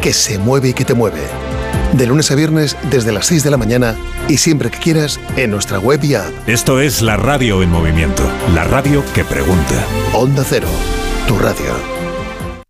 que se mueve y que te mueve. De lunes a viernes desde las 6 de la mañana y siempre que quieras en nuestra web y app. Esto es la radio en movimiento, la radio que pregunta. Onda Cero, tu radio.